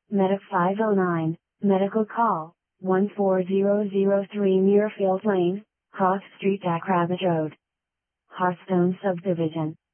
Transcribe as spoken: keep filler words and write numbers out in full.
Medic five oh nine, Medical Call, one four zero zero three Muirfield Lane, Cross Street, Acrabat Road. Hearthstone Subdivision.